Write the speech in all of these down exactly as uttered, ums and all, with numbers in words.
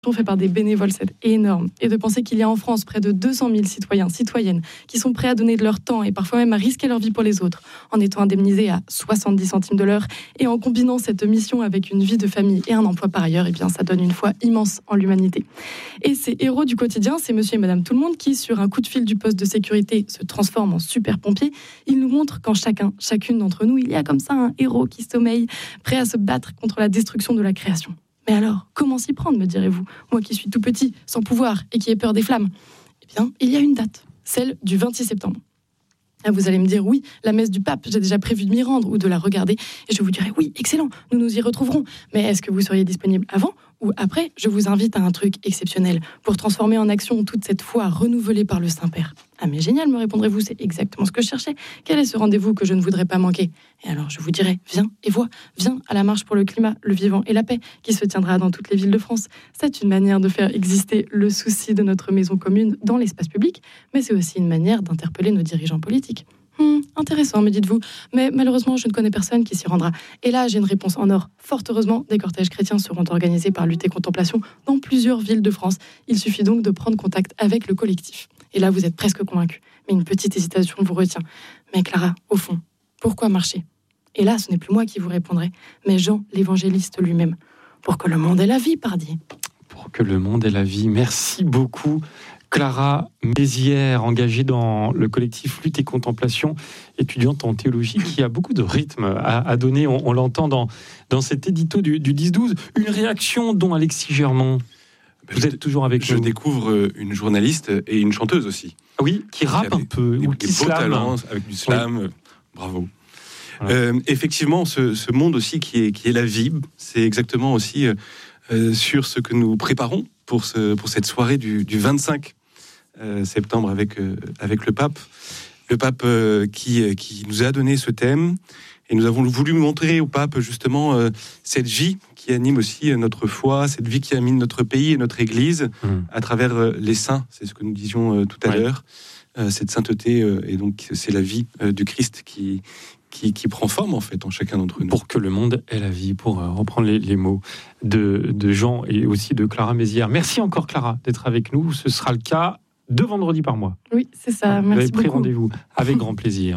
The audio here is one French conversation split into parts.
fait par des bénévoles, c'est énorme. Et de penser qu'il y a en France près de deux cent mille citoyens, citoyennes, qui sont prêts à donner de leur temps et parfois même à risquer leur vie pour les autres, en étant indemnisés à soixante-dix centimes de l'heure et en combinant cette mission avec une vie de famille et un emploi par ailleurs, eh bien, ça donne une foi immense en l'humanité. Et ces héros du quotidien, c'est monsieur et madame tout le monde qui, sur un coup de fil du poste de sécurité, se transforment en super pompiers. Ils nous montrent qu'en chacun, chacune d'entre nous, il y a comme ça un héros qui sommeille, prêt à se battre contre la destruction de la création. Mais alors, comment s'y prendre, me direz-vous ? Moi qui suis tout petit, sans pouvoir et qui ai peur des flammes. Eh bien, il y a une date, celle du vingt-six septembre. Ah, vous allez me dire, oui, la messe du pape, j'ai déjà prévu de m'y rendre ou de la regarder. Et je vous dirai, oui, excellent, nous nous y retrouverons. Mais est-ce que vous seriez disponible avant ou après ? Je vous invite à un truc exceptionnel pour transformer en action toute cette foi renouvelée par le Saint-Père. Ah mais génial, me répondrez-vous, c'est exactement ce que je cherchais. Quel est ce rendez-vous que je ne voudrais pas manquer ? Et alors je vous dirai, viens et vois, viens à la marche pour le climat, le vivant et la paix, qui se tiendra dans toutes les villes de France. C'est une manière de faire exister le souci de notre maison commune dans l'espace public, mais c'est aussi une manière d'interpeller nos dirigeants politiques. Hum, intéressant, me dites-vous, mais malheureusement, je ne connais personne qui s'y rendra. Et là, j'ai une réponse en or. Fort heureusement, des cortèges chrétiens seront organisés par Lutte et Contemplation dans plusieurs villes de France. Il suffit donc de prendre contact avec le collectif. Et là, vous êtes presque convaincu. Mais une petite hésitation vous retient. Mais Clara, au fond, pourquoi marcher ? Et là, ce n'est plus moi qui vous répondrai, mais Jean, l'évangéliste lui-même. Pour que le monde ait la vie, pardi. Pour que le monde ait la vie. Merci beaucoup. Clara Mézières, engagée dans le collectif Lutte et Contemplation, étudiante en théologie, qui a beaucoup de rythme à, à donner. On, on l'entend dans, dans cet édito du, du dix douze. Une réaction dont Alexis Germont. Vous êtes toujours avec je nous. Je découvre une journaliste et une chanteuse aussi. Oui, qui rappe un peu. Des, ou des qui beaux slame. talents, avec du slam. Oui. Bravo. Voilà. Euh, effectivement, ce, ce monde aussi qui est, qui est la vie, c'est exactement aussi euh, sur ce que nous préparons pour, ce, pour cette soirée du, du vingt-cinq euh, septembre avec, euh, avec le pape. Le pape euh, qui, qui nous a donné ce thème. Et nous avons voulu montrer au pape justement euh, cette vie qui anime aussi notre foi, cette vie qui anime notre pays et notre Église mmh. à travers euh, les saints. C'est ce que nous disions euh, tout à ouais. l'heure. Euh, cette sainteté, euh, et donc c'est la vie euh, du Christ qui, qui, qui prend forme en fait en chacun d'entre nous. Pour que le monde ait la vie, pour euh, reprendre les, les mots de, de Jean et aussi de Clara Mézières. Merci encore Clara d'être avec nous. Ce sera le cas deux vendredis par mois. Oui, c'est ça. Vous Merci avez pris beaucoup. rendez-vous avec grand plaisir.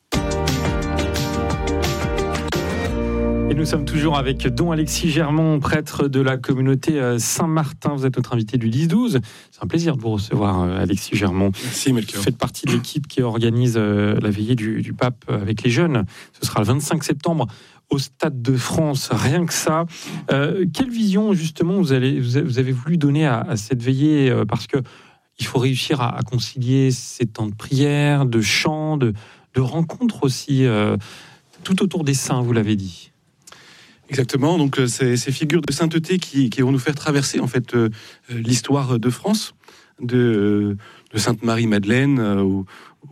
Et nous sommes toujours avec Don Alexis Germont, prêtre de la communauté Saint-Martin. Vous êtes notre invité du dix douze. C'est un plaisir de vous recevoir, Alexis Germont. Merci, Melchior. Vous faites partie de l'équipe qui organise la veillée du, du pape avec les jeunes. Ce sera le vingt-cinq septembre au Stade de France. Rien que ça. Euh, quelle vision, justement, vous, allez, vous avez voulu donner à, à cette veillée ? Parce que il faut réussir à, à concilier ces temps de prière, de chant, de, de rencontres aussi, euh, tout autour des saints, vous l'avez dit. Exactement, donc c'est ces figures de sainteté qui, qui vont nous faire traverser en fait euh, l'histoire de France, de, de Sainte Marie-Madeleine euh, au,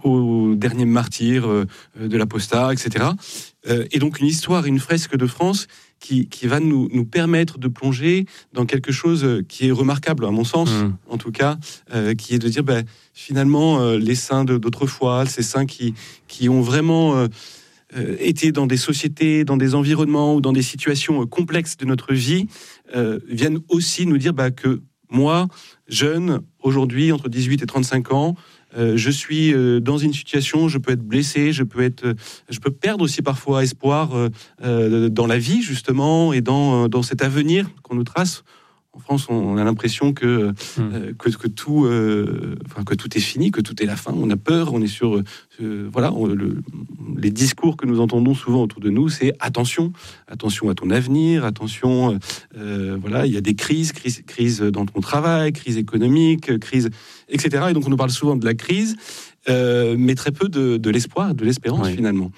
au dernier martyr euh, de l'Apostat, et cetera. Euh, et donc une histoire, une fresque de France qui, qui va nous, nous permettre de plonger dans quelque chose qui est remarquable, à mon sens, mmh. en tout cas, euh, qui est de dire ben, finalement euh, les saints de, d'autrefois, ces saints qui, qui ont vraiment... Euh, Euh, étaient dans des sociétés, dans des environnements ou dans des situations euh, complexes de notre vie, euh, viennent aussi nous dire bah, que moi, jeune, aujourd'hui, entre dix-huit et trente-cinq ans, euh, je suis euh, dans une situation, je peux être blessé, je peux, être, euh, je peux perdre aussi parfois espoir euh, euh, dans la vie, justement, et dans, euh, dans cet avenir qu'on nous trace. En France, on a l'impression que, euh, que, que, tout, euh, enfin, que tout est fini, que tout est la fin. On a peur, on est sur... Euh, voilà, on, le, les discours que nous entendons souvent autour de nous, c'est attention, attention à ton avenir, attention... Euh, voilà, il y a des crises, crises, crises dans ton travail, crise économique, crise, et cetera. Et donc, on nous parle souvent de la crise, euh, mais très peu de, de l'espoir, de l'espérance, oui. finalement.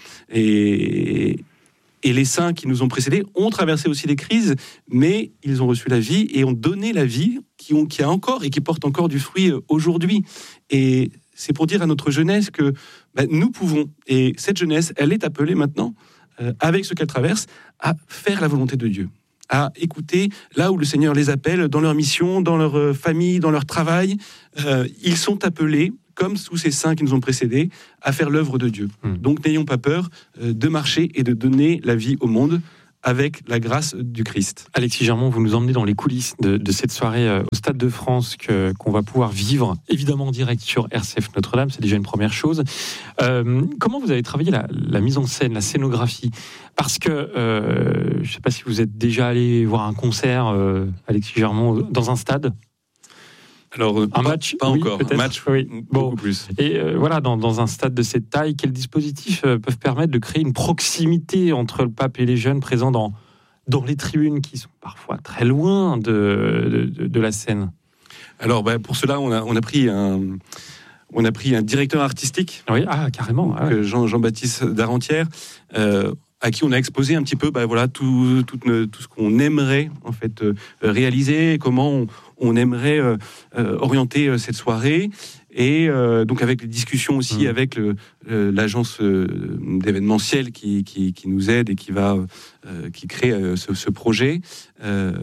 Et... Et les saints qui nous ont précédés ont traversé aussi les crises, mais ils ont reçu la vie et ont donné la vie qui, ont, qui a encore et qui porte encore du fruit aujourd'hui. Et c'est pour dire à notre jeunesse que bah, nous pouvons, et cette jeunesse, elle est appelée maintenant, euh, avec ce qu'elle traverse, à faire la volonté de Dieu, à écouter là où le Seigneur les appelle, dans leur mission, dans leur famille, dans leur travail. Euh, ils sont appelés, comme tous ces saints qui nous ont précédés, à faire l'œuvre de Dieu. Mmh. Donc n'ayons pas peur euh, de marcher et de donner la vie au monde avec la grâce du Christ. Alexis Germont, vous nous emmenez dans les coulisses de, de cette soirée euh, au Stade de France que, qu'on va pouvoir vivre, évidemment en direct sur R C F Notre-Dame, c'est déjà une première chose. Euh, comment vous avez travaillé la, la mise en scène, la scénographie ? Parce que, euh, je ne sais pas si vous êtes déjà allé voir un concert, euh, Alexis Germont, dans un stade ? Alors, un pas, match, pas oui, encore, peut-être. un match, oui. beaucoup bon. plus. Et euh, voilà, dans, dans un stade de cette taille, quels dispositifs euh, peuvent permettre de créer une proximité entre le pape et les jeunes présents dans, dans les tribunes qui sont parfois très loin de, de, de la scène ? Alors, bah, pour cela, on a, on a pris un... On a pris un directeur artistique, oui, ah, carrément, ah, ouais. Jean, Jean-Baptiste Darentière, euh, à qui on a exposé un petit peu, bah, voilà, tout, tout, tout ce qu'on aimerait en fait euh, réaliser, comment on, on aimerait euh, euh, orienter euh, cette soirée, et euh, donc avec les discussions aussi mmh. avec le, euh, l'agence euh, d'événementiel qui, qui, qui nous aide et qui va euh, qui crée euh, ce, ce projet. Euh,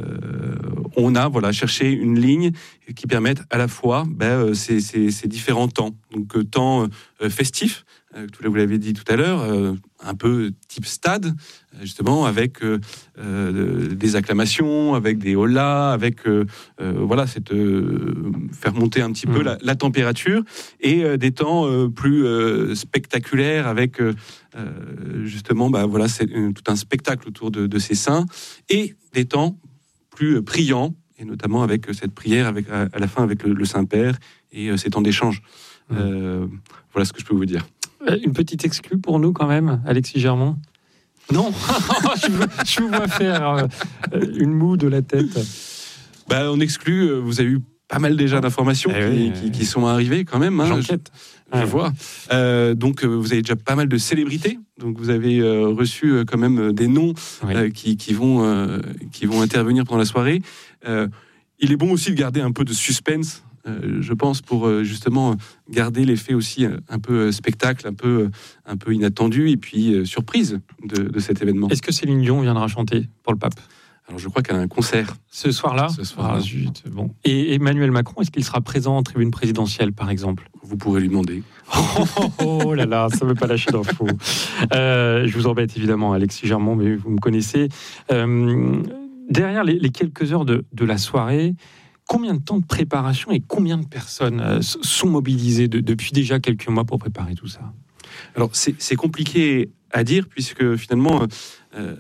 on a voilà cherché une ligne qui permette à la fois bah, ces, ces, ces différents temps, donc euh, temps euh, festif. Euh, vous l'avez dit tout à l'heure, euh, un peu type stade, justement, avec euh, euh, des acclamations, avec des holas, avec euh, euh, voilà, cette, euh, faire monter un petit mmh. peu la, la température, et euh, des temps euh, plus euh, spectaculaires, avec euh, justement, bah, voilà, c'est euh, tout un spectacle autour de, de ces saints, et des temps plus euh, priants, et notamment avec cette prière avec, à, à la fin avec le, le Saint-Père, et euh, ces temps d'échange. Mmh. Euh, voilà ce que je peux vous dire. Une petite exclue pour nous quand même, Alexis Germont ? Non, je, vous, je vous vois faire euh, une moue de la tête. Bah, on exclut, vous avez eu pas mal déjà d'informations eh qui, oui, qui, qui sont arrivées quand même. Hein, J'enquête. Je, je ouais. vois. Euh, donc vous avez déjà pas mal de célébrités. Donc vous avez euh, reçu euh, quand même des noms oui. euh, qui, qui, vont, euh, qui vont intervenir pendant la soirée. Euh, il est bon aussi de garder un peu de suspense. Euh, je pense, pour euh, justement garder l'effet aussi euh, un peu euh, spectacle, un peu, euh, un peu inattendu, et puis euh, surprise de, de cet événement. Est-ce que Céline Dion viendra chanter pour le pape ? Alors je crois qu'elle a un concert. Ce soir-là ? Ce soir-là. Ah, zut, bon. Et Emmanuel Macron, est-ce qu'il sera présent en tribune présidentielle, par exemple ? Vous pourrez lui demander. Oh, oh, oh là là, ça ne veut pas lâcher d'infos. Euh, je vous embête évidemment, Alexis Germont, mais vous me connaissez. Euh, derrière les, les quelques heures de, de la soirée, combien de temps de préparation et combien de personnes euh, sont mobilisées de, depuis déjà quelques mois pour préparer tout ça ? Alors, c'est, c'est compliqué à dire, puisque finalement, euh,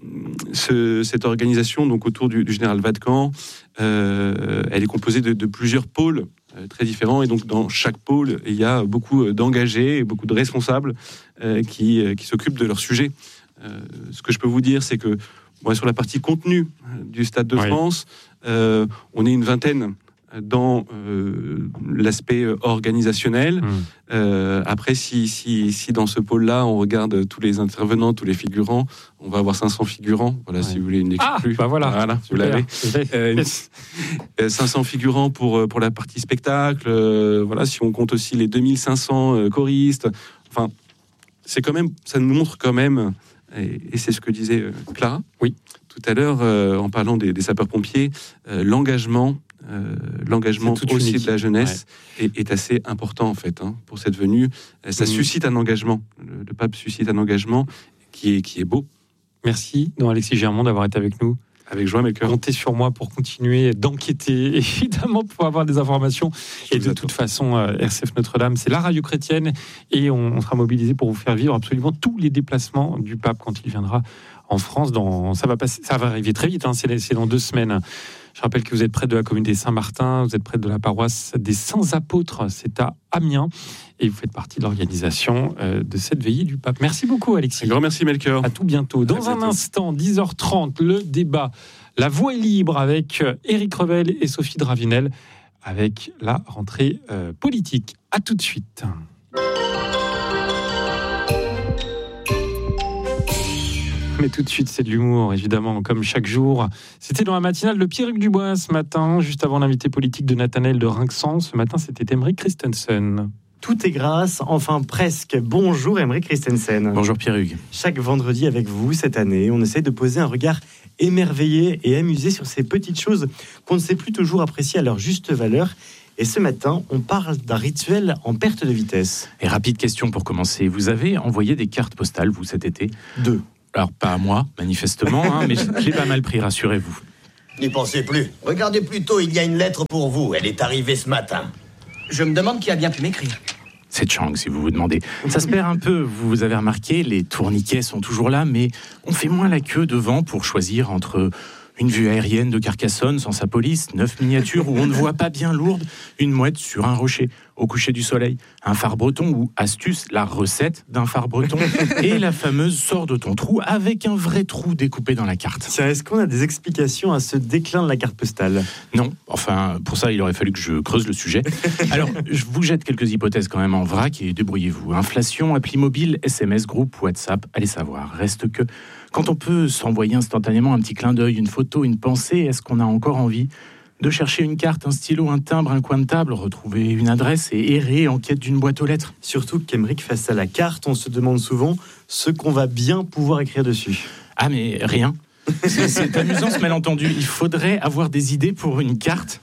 ce, cette organisation donc, autour du, du général Vatican, euh, elle est composée de, de plusieurs pôles euh, très différents. Et donc, dans chaque pôle, il y a beaucoup d'engagés et beaucoup de responsables euh, qui, euh, qui s'occupent de leur sujet. Euh, ce que je peux vous dire, c'est que moi, sur la partie contenu du Stade de oui. France, Euh, on est une vingtaine dans euh, l'aspect organisationnel. Mmh. Euh, après, si, si, si dans ce pôle-là, on regarde tous les intervenants, tous les figurants, on va avoir cinq cents figurants. Voilà, ouais. si vous voulez une exclue. Ah, bah voilà, voilà vous l'avez. Euh, yes. cinq cents figurants pour, pour la partie spectacle. Euh, voilà, si on compte aussi les deux mille cinq cents euh, choristes. Enfin, c'est quand même, ça nous montre quand même, et, et c'est ce que disait euh, Clara. Oui. Tout à l'heure, euh, en parlant des, des sapeurs-pompiers, euh, l'engagement, euh, l'engagement aussi unique. de la jeunesse ouais. est, est assez important en fait hein, pour cette venue. Ça mmh. suscite un engagement. Le, le pape suscite un engagement qui est qui est beau. Merci, donc Alexis Germont, d'avoir été avec nous. Avec joie, mes cœurs. Comptez sur moi pour continuer d'enquêter, évidemment, pour avoir des informations. Je et de toute façon, euh, R C F Notre-Dame, c'est la radio chrétienne, et on, on sera mobilisé pour vous faire vivre absolument tous les déplacements du pape quand il viendra en France. Dans, ça va passer, ça va arriver très vite. Hein, c'est, c'est dans deux semaines. Je rappelle que vous êtes près de la communauté Saint-Martin, vous êtes près de la paroisse des Saints-Apôtres, c'est à Amiens, et vous faites partie de l'organisation euh, de cette veillée du pape. Merci beaucoup, Alexis. Un grand merci, Melchior. À tout bientôt. Dans à un bientôt. instant, dix heures trente, le débat. La voix est libre avec Éric Revel et Sophie Dravinel, avec la rentrée euh, politique. À tout de suite. Mais tout de suite, c'est de l'humour, évidemment, comme chaque jour. C'était dans la matinale de Pierre-Hugues Dubois ce matin, juste avant l'invité politique de Nathanaël de Rinxan. Ce matin, c'était Aymeric Christensen. Tout est grâce, enfin presque. Bonjour Aymeric Christensen. Bonjour Pierre-Hugues. Chaque vendredi avec vous, cette année, on essaie de poser un regard émerveillé et amusé sur ces petites choses qu'on ne sait plus toujours apprécier à leur juste valeur. Et ce matin, on parle d'un rituel en perte de vitesse. Et rapide question pour commencer. Vous avez envoyé des cartes postales, vous, cet été ? Deux. Alors, pas à moi, manifestement, hein, mais je l'ai pas mal pris, rassurez-vous. N'y pensez plus. Regardez plutôt, il y a une lettre pour vous. Elle est arrivée ce matin. Je me demande qui a bien pu m'écrire. C'est Chang, si vous vous demandez. Ça se perd un peu, vous avez remarqué, les tourniquets sont toujours là, mais on fait moins la queue devant pour choisir entre une vue aérienne de Carcassonne sans sa police, neuf miniatures où on ne voit pas bien Lourdes, une mouette sur un rocher au coucher du soleil, un phare breton ou astuce, la recette d'un phare breton, et la fameuse sort de ton trou avec un vrai trou découpé dans la carte. Tiens, est-ce qu'on a des explications à ce déclin de la carte postale ? Non, enfin, pour ça, il aurait fallu que je creuse le sujet. Alors, je vous jette quelques hypothèses quand même en vrac et débrouillez-vous. Inflation, appli mobile, S M S, groupe, WhatsApp, allez savoir. Reste que, quand on peut s'envoyer instantanément un petit clin d'œil, une photo, une pensée, est-ce qu'on a encore envie de chercher une carte, un stylo, un timbre, un coin de table, retrouver une adresse et errer en quête d'une boîte aux lettres ? Surtout qu'Emeric, face à la carte, on se demande souvent ce qu'on va bien pouvoir écrire dessus. Ah mais rien. C'est, c'est amusant ce malentendu. Il faudrait avoir des idées pour une carte.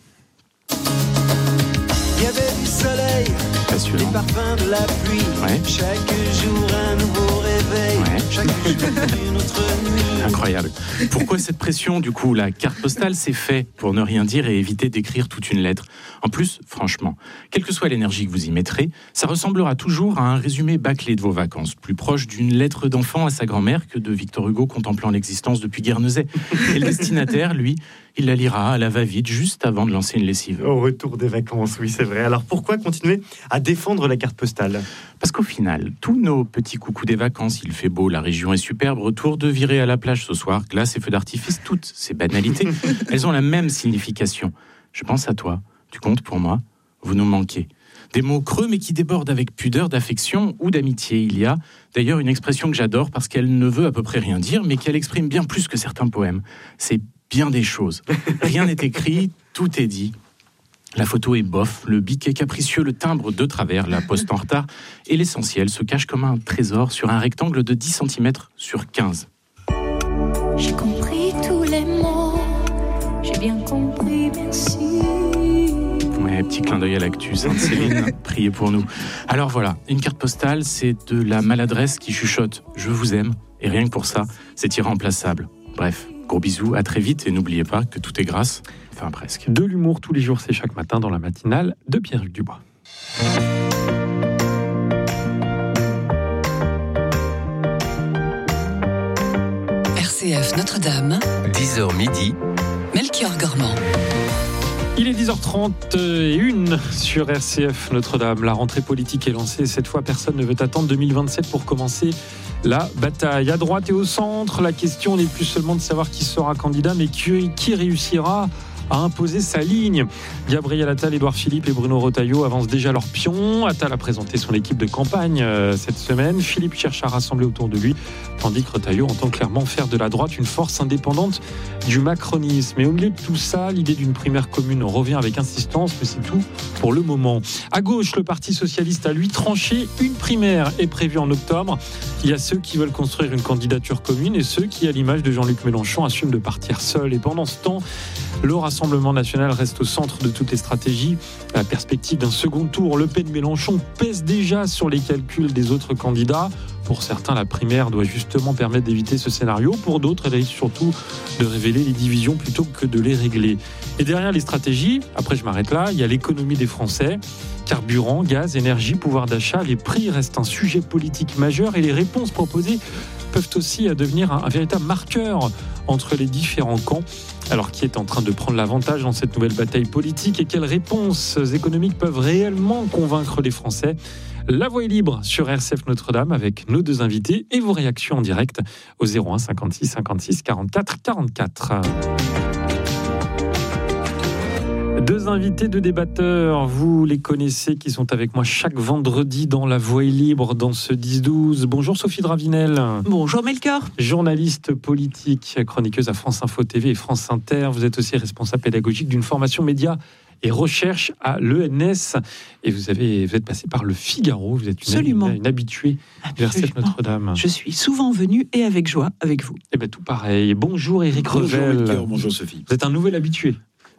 Il y avait du soleil, passionnant, des parfums de la pluie, ouais. Chaque jour un nouveau réveil, ouais. Chaque jour une autre nuit. Incroyable. Pourquoi cette pression ? Du coup, la carte postale, c'est fait pour ne rien dire et éviter d'écrire toute une lettre. En plus, franchement, quelle que soit l'énergie que vous y mettrez, ça ressemblera toujours à un résumé bâclé de vos vacances, plus proche d'une lettre d'enfant à sa grand-mère que de Victor Hugo contemplant l'existence depuis Guernesey. Et le destinataire, lui, il la lira à la va-vite juste avant de lancer une lessive. Au retour des vacances, oui, c'est vrai. Alors pourquoi continuer à défendre la carte postale ? Parce qu'au final, tous nos petits coucous des vacances, il fait beau, la région est superbe, retour de virer à la plage ce soir, glace et feux d'artifice, toutes ces banalités, elles ont la même signification. Je pense à toi, tu comptes pour moi, vous nous manquez. Des mots creux mais qui débordent avec pudeur, d'affection ou d'amitié. Il y a d'ailleurs une expression que j'adore parce qu'elle ne veut à peu près rien dire, mais qu'elle exprime bien plus que certains poèmes. C'est bien des choses. Rien n'est écrit, tout est dit. La photo est bof, le bic est capricieux, le timbre de travers, la poste en retard, et l'essentiel se cache comme un trésor sur un rectangle de dix centimètres sur quinze. J'ai compris tous les mots, j'ai bien compris, merci. Ouais, petit clin d'œil à l'actu, Sainte-Céline, priez pour nous. Alors voilà, une carte postale, c'est de la maladresse qui chuchote « Je vous aime », et rien que pour ça, c'est irremplaçable. Bref, gros bisous, à très vite, et n'oubliez pas que tout est grâce, enfin presque. De l'humour tous les jours, c'est chaque matin dans la matinale de Pierre-Luc Dubois. R C F Notre-Dame, dix heures midi, Melchior Gormand. Il est dix heures trente et une sur R C F Notre-Dame. La rentrée politique est lancée. Cette fois, personne ne veut attendre deux mille vingt-sept pour commencer la bataille. À droite et au centre, la question n'est plus seulement de savoir qui sera candidat, mais qui, qui réussira à imposer sa ligne. Gabriel Attal, Édouard Philippe et Bruno Retailleau avancent déjà leurs pions. Attal a présenté son équipe de campagne euh, cette semaine. Philippe cherche à rassembler autour de lui, tandis que Retailleau entend clairement faire de la droite une force indépendante du macronisme. Et au milieu de tout ça, l'idée d'une primaire commune revient avec insistance, mais c'est tout pour le moment. À gauche, le Parti socialiste a lui tranché. Une primaire est prévue en octobre. Il y a ceux qui veulent construire une candidature commune et ceux qui, à l'image de Jean-Luc Mélenchon, assument de partir seuls. Et pendant ce temps, le Rassemblement national reste au centre de toutes les stratégies. La perspective d'un second tour, Le Pen-Mélenchon pèse déjà sur les calculs des autres candidats. Pour certains, la primaire doit justement permettre d'éviter ce scénario. Pour d'autres, elle risque surtout de révéler les divisions plutôt que de les régler. Et derrière les stratégies, après je m'arrête là, il y a l'économie des Français. Carburant, gaz, énergie, pouvoir d'achat, les prix restent un sujet politique majeur et les réponses proposées peuvent aussi devenir un, un véritable marqueur entre les différents camps. Alors, qui est en train de prendre l'avantage dans cette nouvelle bataille politique et quelles réponses économiques peuvent réellement convaincre les Français ? La voie est libre sur R C F Notre-Dame avec nos deux invités et vos réactions en direct au zéro un cinquante-six cinquante-six quarante-quatre quarante-quatre. Deux invités, deux débatteurs, vous les connaissez, qui sont avec moi chaque vendredi dans La Voie est libre, dans ce dix douze. Bonjour Sophie Dravinel. Bonjour Melchior. Journaliste politique, chroniqueuse à France Info T V et France Inter. Vous êtes aussi responsable pédagogique d'une formation média et recherche à l'E N S. Et vous, avez, vous êtes passé par Le Figaro. Vous êtes une, une, une habituée de R C F Notre-Dame. Je suis souvent venue et avec joie avec vous. Eh bien, tout pareil. Bonjour Éric Bonjour Revel. Melchior, bonjour Sophie. Vous êtes un nouvel habitué.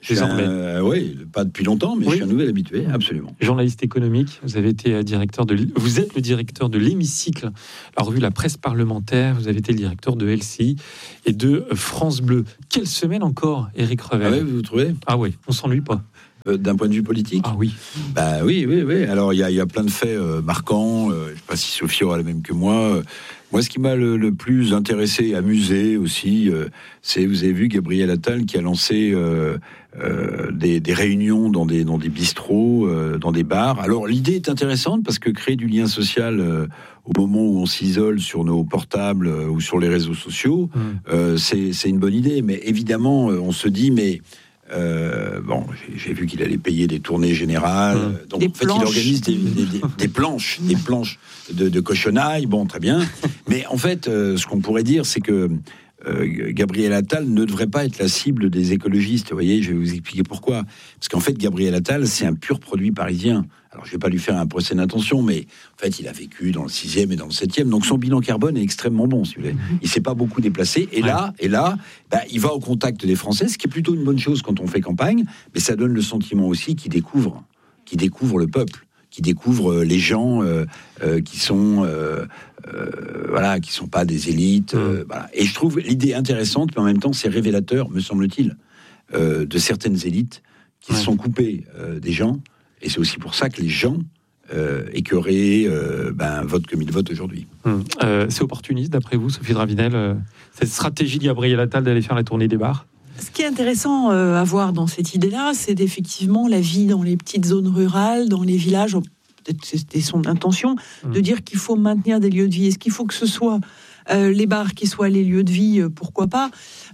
désormais. Euh, oui, pas depuis longtemps, mais oui. Je suis un nouvel habitué, absolument. Journaliste économique, vous avez été directeur de, vous êtes le directeur de l'Hémicycle, la revue La Presse Parlementaire. Vous avez été le directeur de L C I et de France Bleu. Quelle semaine encore, Éric Revel? Ah oui, vous trouvez? Ah oui, on s'ennuie pas. Euh, d'un point de vue politique? Ah oui. Bah oui, oui, oui. Alors il y, y a plein de faits euh, marquants. Euh, je ne sais pas si Sophie aura la même que moi. Euh, moi, ce qui m'a le, le plus intéressé, amusé aussi, euh, c'est, vous avez vu, Gabriel Attal qui a lancé euh, euh, des, des réunions dans des, dans des bistrots, euh, dans des bars. Alors l'idée est intéressante parce que créer du lien social euh, au moment où on s'isole sur nos portables euh, ou sur les réseaux sociaux, mmh. euh, c'est, c'est une bonne idée. Mais évidemment, euh, on se dit, mais Euh, bon, j'ai, j'ai vu qu'il allait payer des tournées générales. Mmh. Donc, des en fait, planches. il organise des, des, des, des planches, des planches de, de cochonailles. Bon, très bien. Mais en fait, euh, ce qu'on pourrait dire, c'est que euh, Gabriel Attal ne devrait pas être la cible des écologistes. Vous voyez, je vais vous expliquer pourquoi. Parce qu'en fait, Gabriel Attal, c'est un pur produit parisien. Alors, je ne vais pas lui faire un procès d'intention, mais en fait, il a vécu dans le sixième et dans le septième. Donc, son bilan carbone est extrêmement bon, si vous voulez. Il ne s'est pas beaucoup déplacé. Et là, et là bah, il va au contact des Français, ce qui est plutôt une bonne chose quand on fait campagne. Mais ça donne le sentiment aussi qu'il découvre, qu'il découvre le peuple, qu'il découvre les gens euh, euh, qui sont... Euh, euh, voilà, qui ne sont pas des élites. Euh, voilà. Et je trouve l'idée intéressante, mais en même temps, c'est révélateur, me semble-t-il, euh, de certaines élites qui ouais. se sont coupées euh, des gens. Et c'est aussi pour ça que les gens euh, écœurés euh, ben, votent comme ils votent aujourd'hui. Hum. Euh, c'est opportuniste, d'après vous, Sophie Dravinel, euh, cette stratégie de Gabriel Attal d'aller faire la tournée des bars? Ce qui est intéressant euh, à voir dans cette idée-là, c'est effectivement la vie dans les petites zones rurales, dans les villages. C'était son intention hum. de dire qu'il faut maintenir des lieux de vie. Est-ce qu'il faut que ce soit euh, les bars qui soient les lieux de vie? Pourquoi pas?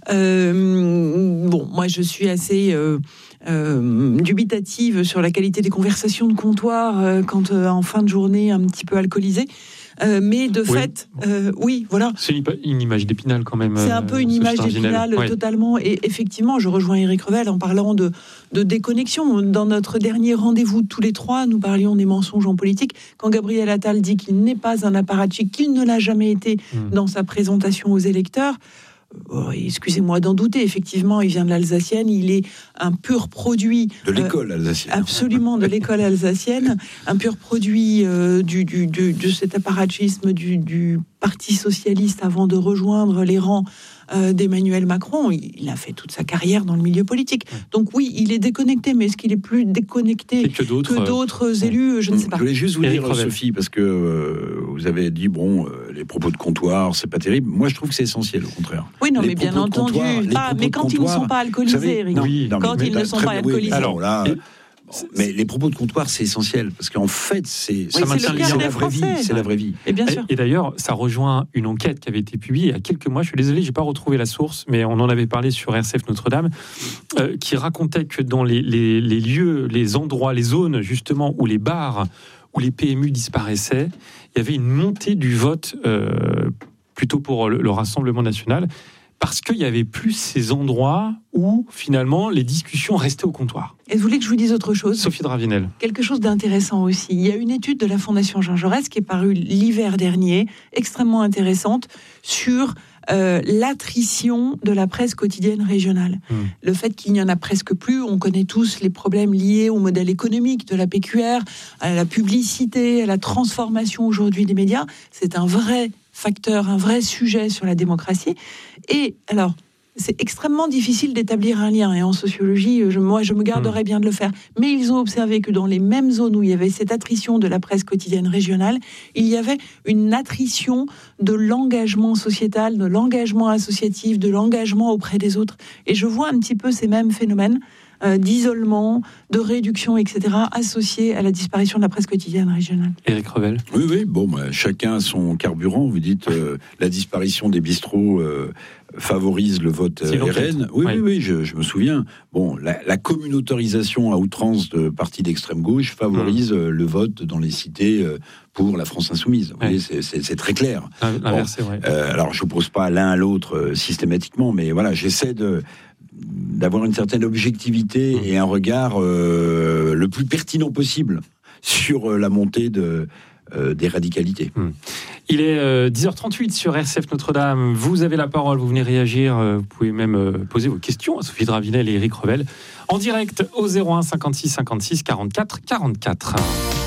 euh, Bon, moi, je suis assez... Euh, Euh, dubitative sur la qualité des conversations de comptoir euh, quand euh, en fin de journée un petit peu alcoolisé. Euh, mais de oui. fait, euh, oui, voilà. C'est une, une image d'Épinal quand même. C'est un peu une euh, image d'Épinal ouais. totalement. Et effectivement, je rejoins Éric Revel en parlant de, de déconnexion. Dans notre dernier rendez-vous tous les trois, nous parlions des mensonges en politique. Quand Gabriel Attal dit qu'il n'est pas un apparatchik, qu'il ne l'a jamais été mmh. dans sa présentation aux électeurs, Oh, excusez-moi d'en douter, effectivement, il vient de l'Alsacienne, il est un pur produit... De l'école euh, alsacienne. Absolument, de l'école alsacienne, un pur produit euh, du, du, du, de cet apparatchisme du, du Parti Socialiste avant de rejoindre les rangs euh, d'Emmanuel Macron. Il a fait toute sa carrière dans le milieu politique. Donc oui, il est déconnecté, mais est-ce qu'il est plus déconnecté que d'autres, que d'autres euh, élus? Je ne sais pas. Je voulais juste vous Éric dire, Revel. Sophie, parce que euh, vous avez dit, bon, euh, les propos de comptoir, c'est pas terrible. Moi, je trouve que c'est essentiel, au contraire. Oui, non, les mais bien entendu. Ah, mais quand ils ne sont pas alcoolisés, Éric. Oui, non, quand mais, ils ne sont pas alcoolisés. Alors là... Bon, mais les propos de comptoir, c'est essentiel parce qu'en fait, c'est, oui, ça c'est, le c'est la vraie vie, c'est la vraie vie. Et bien sûr. Et, et d'ailleurs, ça rejoint une enquête qui avait été publiée il y a quelques mois. Je suis désolé, j'ai pas retrouvé la source, mais on en avait parlé sur R C F Notre-Dame, euh, qui racontait que dans les, les, les lieux, les endroits, les zones justement où les bars, où les P M U disparaissaient, il y avait une montée du vote euh, plutôt pour le, le Rassemblement national. Parce qu'il n'y avait plus ces endroits où, finalement, les discussions restaient au comptoir. Et vous voulez que je vous dise autre chose? Sophie Dravinel. Quelque chose d'intéressant aussi. Il y a une étude de la Fondation Jean Jaurès qui est parue l'hiver dernier, extrêmement intéressante, sur euh, l'attrition de la presse quotidienne régionale. Mmh. Le fait qu'il n'y en a presque plus. On connaît tous les problèmes liés au modèle économique de la P Q R, à la publicité, à la transformation aujourd'hui des médias. C'est un vrai facteur, un vrai sujet sur la démocratie. Et alors, c'est extrêmement difficile d'établir un lien. Et en sociologie, je, moi, je me garderais bien de le faire. Mais ils ont observé que dans les mêmes zones où il y avait cette attrition de la presse quotidienne régionale, il y avait une attrition de l'engagement sociétal, de l'engagement associatif, de l'engagement auprès des autres. Et je vois un petit peu ces mêmes phénomènes euh, d'isolement, de réduction, et cetera, associés à la disparition de la presse quotidienne régionale. Éric Revel. Oui, oui, bon, bah, chacun son carburant. Vous dites euh, la disparition des bistrots euh, favorise le vote euh, R N. Oui, ouais. oui, oui, je, je me souviens. Bon, la, la communautarisation à outrance de partis d'extrême gauche favorise mmh. euh, le vote dans les cités euh, pour la France insoumise. Vous ouais. voyez, c'est, c'est, c'est très clair. Bon, euh, alors, je n'oppose pas l'un à l'autre euh, systématiquement, mais voilà, j'essaie de d'avoir une certaine objectivité mmh. et un regard euh, le plus pertinent possible sur euh, la montée de euh, des radicalités. Mmh. Il est euh, dix heures trente-huit sur R C F Notre-Dame. Vous avez la parole, vous venez réagir. Euh, vous pouvez même euh, poser vos questions à Sophie Dravinel et Éric Revel en direct au zéro un cinquante-six cinquante-six quarante-quatre quarante-quatre.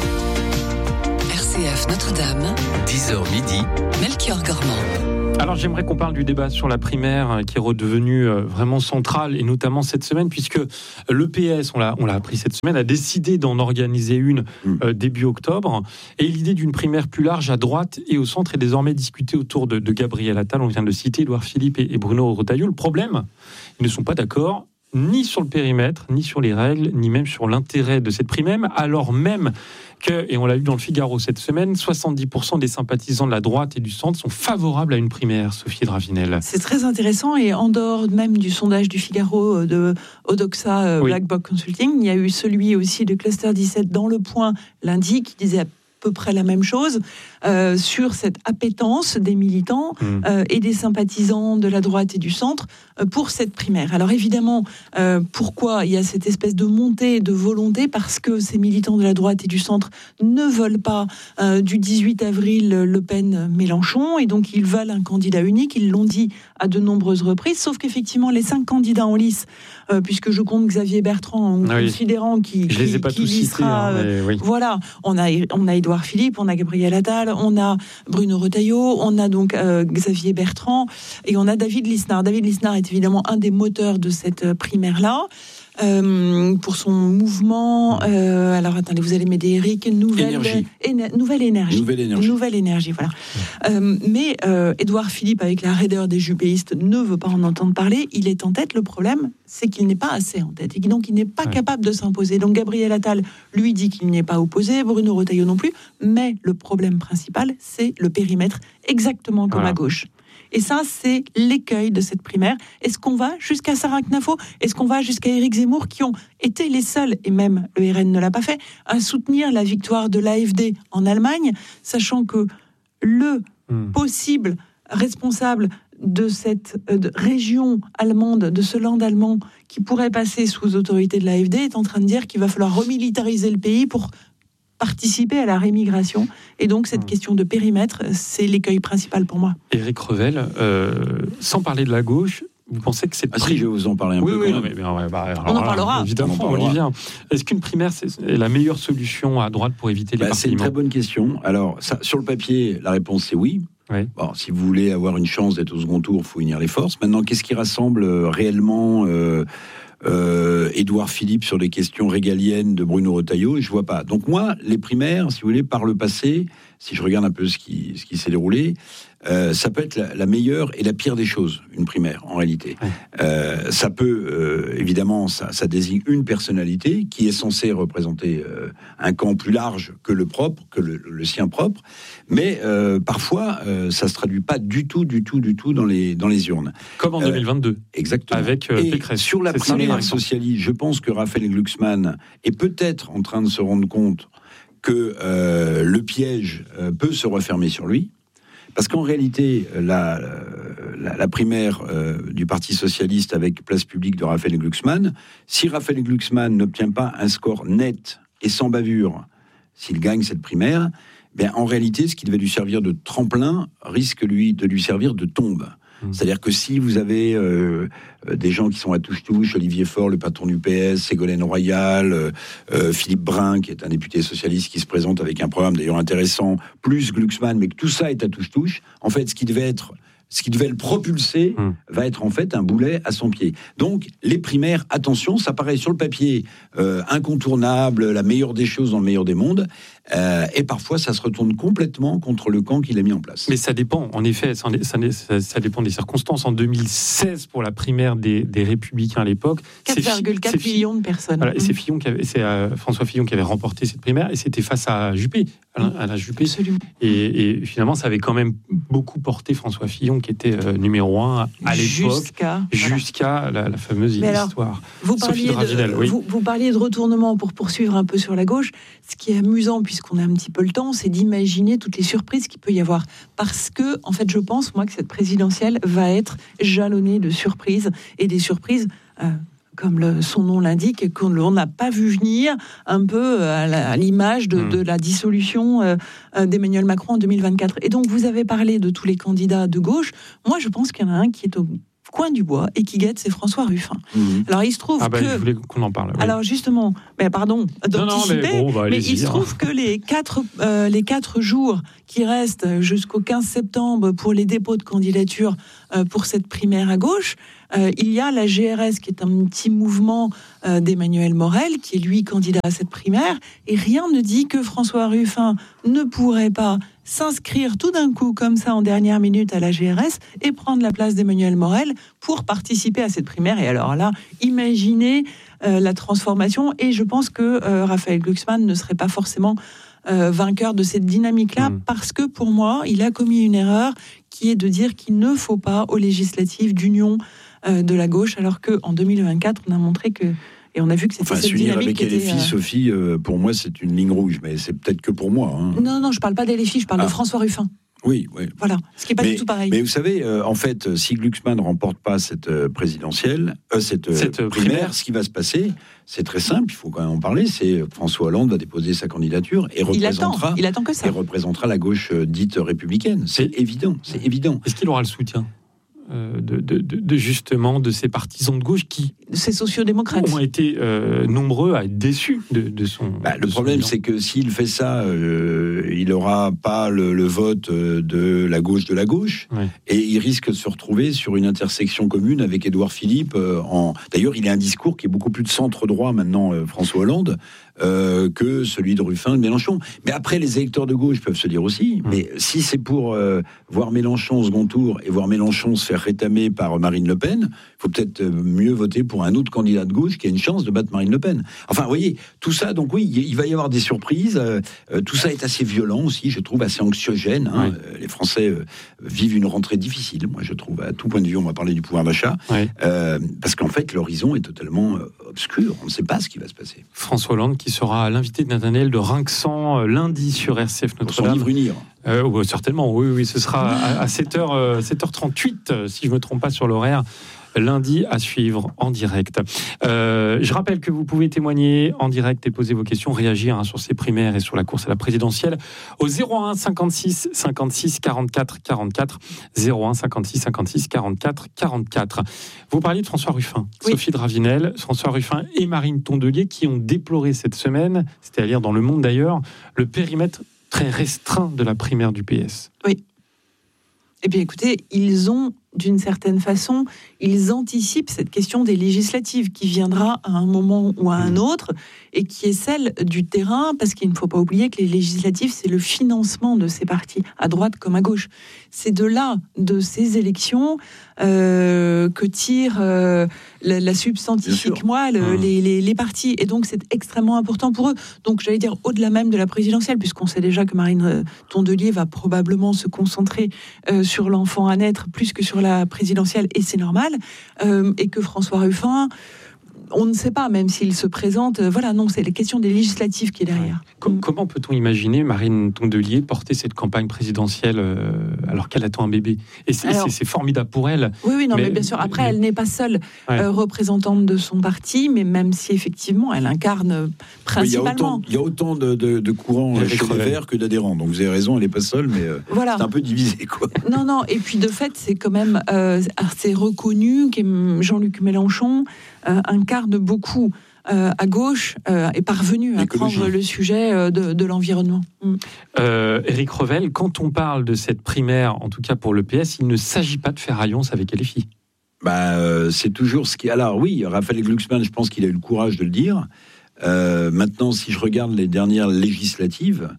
R C F Notre-Dame, dix heures midi, Melchior Gormand. Alors j'aimerais qu'on parle du débat sur la primaire qui est redevenu vraiment central, et notamment cette semaine, puisque l'E P S, on l'a, on l'a appris cette semaine, a décidé d'en organiser une euh, début octobre. Et l'idée d'une primaire plus large à droite et au centre est désormais discutée autour de, de Gabriel Attal. On vient de citer Édouard Philippe et, et Bruno Retailleau. Le problème, ils ne sont pas d'accord ni sur le périmètre, ni sur les règles, ni même sur l'intérêt de cette primaire, alors même que, et on l'a vu dans le Figaro cette semaine, soixante-dix pour cent des sympathisants de la droite et du centre sont favorables à une primaire, Sophie Dravinel. C'est très intéressant, et en dehors même du sondage du Figaro de Odoxa oui. Black Box Consulting, il y a eu celui aussi de Cluster dix-sept dans Le Point lundi qui disait à peu près la même chose euh, sur cette appétence des militants mmh. euh, et des sympathisants de la droite et du centre euh, pour cette primaire. Alors évidemment, euh, pourquoi il y a cette espèce de montée de volonté? Parce que ces militants de la droite et du centre ne veulent pas euh, du dix-huit avril Le Pen-Mélenchon, et donc ils veulent un candidat unique. Ils l'ont dit à de nombreuses reprises, sauf qu'effectivement les cinq candidats en lice, euh, puisque je compte Xavier Bertrand en oui. considérant qu'il je les ai pas tous cités, hein, euh, oui. voilà, on a on a Édouard Philippe, on a Gabriel Attal, on a Bruno Retailleau, on a donc euh, Xavier Bertrand, et on a David Lisnard. David Lisnard est évidemment un des moteurs de cette primaire-là. Euh, pour son mouvement, euh, alors attendez, vous allez m'aider, Eric, nouvelle énergie. Éner- nouvelle énergie, nouvelle énergie, nouvelle énergie, voilà. Euh, mais euh, Édouard Philippe, avec la raideur des jupéistes, ne veut pas en entendre parler. Il est en tête. Le problème, c'est qu'il n'est pas assez en tête, et donc il n'est pas ouais. capable de s'imposer. Donc Gabriel Attal lui dit qu'il n'y est pas opposé, Bruno Retailleau non plus. Mais le problème principal, c'est le périmètre, exactement comme voilà. à gauche. Et ça, c'est l'écueil de cette primaire. Est-ce qu'on va jusqu'à Sarah Knafo? Est-ce qu'on va jusqu'à Éric Zemmour, qui ont été les seuls, et même le R N ne l'a pas fait, à soutenir la victoire de l'A F D en Allemagne, sachant que le mmh. possible responsable de cette euh, de région allemande, de ce land allemand qui pourrait passer sous autorité de l'A F D, est en train de dire qu'il va falloir remilitariser le pays pour participer à la rémigration. Et donc, cette mmh. question de périmètre, c'est l'écueil principal pour moi. Éric Revel, euh, sans parler de la gauche, vous pensez que c'est... Ah si, je vais vous en parler un oui, peu. Oui, quand oui, même. mais, mais, bah, alors, on en parlera. Alors, évidemment, on, on y vient. Est-ce qu'une primaire, c'est la meilleure solution à droite pour éviter les bah, partis? C'est une très bonne question. Alors, ça, sur le papier, la réponse, c'est oui. Oui. Bon, si vous voulez avoir une chance d'être au second tour, il faut unir les forces. Maintenant, qu'est-ce qui rassemble réellement euh, euh, Édouard Philippe sur les questions régaliennes de Bruno Retailleau? Je vois pas. Donc moi, les primaires, si vous voulez, par le passé, si je regarde un peu ce qui, ce qui s'est déroulé, euh, ça peut être la, la meilleure et la pire des choses, une primaire, en réalité. Ouais. Euh, ça peut, euh, évidemment, ça, ça désigne une personnalité qui est censée représenter euh, un camp plus large que le propre, que le, le sien propre, mais euh, parfois, euh, ça se traduit pas du tout, du tout, du tout dans les, dans les urnes. Comme en deux mille vingt-deux. Euh, exactement. Avec euh, Pécresse. Sur la C'est primaire socialiste, je pense que Raphaël Glucksmann est peut-être en train de se rendre compte que euh, le piège euh, peut se refermer sur lui. Parce qu'en réalité, la, la, la primaire euh, du Parti socialiste avec place publique de Raphaël Glucksmann, si Raphaël Glucksmann n'obtient pas un score net et sans bavure, s'il gagne cette primaire, bien, en réalité, ce qui devait lui servir de tremplin risque lui de lui servir de tombe. Mmh. C'est-à-dire que si vous avez euh, des gens qui sont à touche-touche, Olivier Faure, le patron du P S, Ségolène Royal, euh, euh, Philippe Brun, qui est un député socialiste qui se présente avec un programme d'ailleurs intéressant, plus Glucksmann, mais que tout ça est à touche-touche, en fait, ce qui devait être... ce qui devait le propulser mmh. va être en fait un boulet à son pied. Donc, les primaires, attention, ça paraît sur le papier euh, incontournable, la meilleure des choses dans le meilleur des mondes, euh, et parfois ça se retourne complètement contre le camp qu'il a mis en place. Mais ça dépend, en effet, ça, ça, ça dépend des circonstances. En deux mille seize, pour la primaire des, des Républicains à l'époque, quatre virgule quatre millions de personnes. Voilà, et c'est, Fillon qui avait, c'est euh, François Fillon qui avait remporté cette primaire, et c'était face à Juppé, à, à la Juppé. Absolument. Et, et finalement, ça avait quand même beaucoup porté François Fillon, qui était euh, numéro un à l'époque, jusqu'à, jusqu'à la, la fameuse Mais histoire. Alors, vous, parliez Dravinel, de, oui. vous, vous parliez de retournement pour poursuivre un peu sur la gauche. Ce qui est amusant, puisqu'on a un petit peu le temps, c'est d'imaginer toutes les surprises qu'il peut y avoir. Parce que, en fait, je pense, moi, que cette présidentielle va être jalonnée de surprises, et des surprises... Euh, comme le, son nom l'indique, et qu'on n'a pas vu venir, un peu à, la, à l'image de, mmh. de la dissolution euh, d'Emmanuel Macron en deux mille vingt-quatre. Et donc, vous avez parlé de tous les candidats de gauche. Moi, je pense qu'il y en a un qui est au coin du bois et qui guette, c'est François Ruffin. Mmh. Alors, il se trouve ah bah, que... je voulais qu'on en parle. Oui. Alors, justement, mais pardon d'anticiper, non, non, mais, bon, bah, mais il se trouve que les quatre, euh, les quatre jours qui restent jusqu'au quinze septembre pour les dépôts de candidature euh, pour cette primaire à gauche, Euh, il y a la G R S qui est un petit mouvement euh, d'Emmanuel Morel qui est lui candidat à cette primaire, et rien ne dit que François Ruffin ne pourrait pas s'inscrire tout d'un coup comme ça en dernière minute à la G R S et prendre la place d'Emmanuel Morel pour participer à cette primaire. Et alors là, imaginez euh, la transformation, et je pense que euh, Raphaël Glucksmann ne serait pas forcément euh, vainqueur de cette dynamique-là, mmh. parce que pour moi, il a commis une erreur qui est de dire qu'il ne faut pas aux législatives d'union de la gauche, alors qu'en deux mille vingt-quatre, on a montré que, et on a vu que c'était enfin, cette dynamique avec L F I, était... Sophie, euh, pour moi, c'est une ligne rouge, mais c'est peut-être que pour moi. Hein. Non, non, je parle pas d'L F I, je parle ah. de François Ruffin. Oui, oui. Voilà, ce qui n'est pas mais, du tout pareil. Mais vous savez, euh, en fait, si Glucksmann ne remporte pas cette euh, présidentielle, euh, cette, euh, cette primaire, primaire, ce qui va se passer, c'est très simple, il faut quand même en parler, c'est François Hollande va déposer sa candidature et représentera, il attend, il attend que ça. Et représentera la gauche euh, dite républicaine. C'est évident, c'est évident. Est-ce qu'il aura le soutien Euh, de, de, de justement de ces partisans de gauche qui ces sociodémocrates ont été euh, nombreux à être déçus de, de son. Bah, le de problème, son c'est que s'il fait ça, euh, il n'aura pas le, le vote de la gauche de la gauche, ouais. et il risque de se retrouver sur une intersection commune avec Édouard Philippe. Euh, en... D'ailleurs, il a un discours qui est beaucoup plus de centre droit maintenant, euh, François Hollande. Euh, que celui de Ruffin et de Mélenchon. Mais après, les électeurs de gauche peuvent se dire aussi, mmh. mais si c'est pour euh, voir Mélenchon au second tour et voir Mélenchon se faire rétamer par Marine Le Pen, il faut peut-être mieux voter pour un autre candidat de gauche qui a une chance de battre Marine Le Pen. Enfin, vous voyez, tout ça, donc oui, il va y avoir des surprises. Euh, tout ça est assez violent aussi, je trouve, assez anxiogène. Hein. Oui. Les Français euh, vivent une rentrée difficile, moi je trouve, à tout point de vue. On va parler du pouvoir d'achat, oui. euh, parce qu'en fait, l'horizon est totalement euh, obscur. On ne sait pas ce qui va se passer. François Hollande qui sera l'invité de Nathanaël de Rinxan lundi sur R C F Notre-Dame. Pour son livre Unir. Euh, ouais, certainement, oui, oui, ce sera à, à sept heures, sept heures trente-huit, si je ne me trompe pas sur l'horaire. Lundi à suivre en direct. Euh, je rappelle que vous pouvez témoigner en direct et poser vos questions, réagir hein, sur ces primaires et sur la course à la présidentielle au zéro un cinquante-six cinquante-six quarante-quatre quarante-quatre zéro un cinquante-six cinquante-six quarante-quatre quarante-quatre. Vous parliez de François Ruffin, oui. Sophie de Ravinel, François Ruffin et Marine Tondelier qui ont déploré cette semaine, c'était à lire dans Le Monde d'ailleurs, le périmètre très restreint de la primaire du P S. Oui. Eh bien, écoutez, ils ont, d'une certaine façon, ils anticipent cette question des législatives qui viendra à un moment ou à un autre et qui est celle du terrain, parce qu'il ne faut pas oublier que les législatives, c'est le financement de ces partis, à droite comme à gauche. C'est de là, de ces élections, euh, que tire euh, la, la substantifique moelle, mmh. les, les, les partis. Et donc, c'est extrêmement important pour eux. Donc, j'allais dire, au-delà même de la présidentielle, puisqu'on sait déjà que Marine Tondelier va probablement se concentrer euh, sur l'enfant à naître plus que sur la présidentielle, et c'est normal, euh, et que François Ruffin, on ne sait pas, même s'il se présente, euh, voilà, non, c'est la question des législatives qui est derrière. Com- comment peut-on imaginer Marine Tondelier porter cette campagne présidentielle euh, alors qu'elle attend un bébé ? Et c'est, alors, c'est, c'est formidable pour elle. Oui, oui, non, mais, mais bien sûr. Après, mais... elle n'est pas seule ouais. euh, représentante de son parti, mais même si effectivement, elle incarne principalement. Oui, il y a autant, il y a autant de, de, de courants chez les Verts que d'adhérents. Donc vous avez raison, elle n'est pas seule, mais euh, voilà. C'est un peu divisé, quoi. Non, non. Et puis de fait, c'est quand même euh, assez reconnu que Jean-Luc Mélenchon euh, incarne beaucoup euh, à gauche euh, est parvenu à prendre le sujet euh, de, de l'environnement. Mm. Euh, Éric Revel, quand on parle de cette primaire, en tout cas pour le P S, il ne s'agit pas de faire alliance avec L F I. Bah, euh, c'est toujours ce qui. Alors oui, Raphaël Glucksmann, je pense qu'il a eu le courage de le dire. Euh, maintenant, si je regarde les dernières législatives,